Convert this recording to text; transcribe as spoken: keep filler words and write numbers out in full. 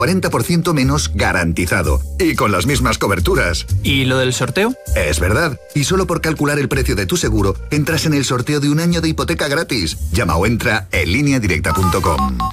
cuarenta por ciento menos garantizado. Y con las mismas coberturas. ¿Y lo del sorteo? Es verdad. Y solo por calcular el precio de tu seguro, entras en el sorteo de un año de hipoteca gratis. Llama o entra en línea directa punto com.